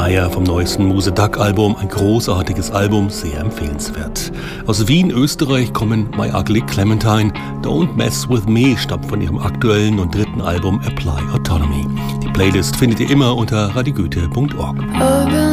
Meyer vom neuesten Muse Duck-Album. Ein großartiges Album, sehr empfehlenswert. Aus Wien, Österreich kommen My Ugly Clementine. Don't Mess With Me stammt von ihrem aktuellen und dritten Album Apply Autonomy. Die Playlist findet ihr immer unter radiogoethe.org.